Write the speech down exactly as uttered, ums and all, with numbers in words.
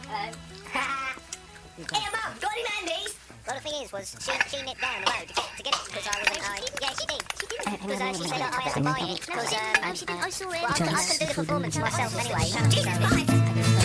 Hello. Hey, Mum, got any Mandy's? Well, the thing is, was she, she nipped down the road to get, to get it because I wasn't. I, yeah, she did. She did. Because uh, she said I had to buy it because um, No, she didn't. I saw it. well, I, could, I could do the performance myself anyway. So,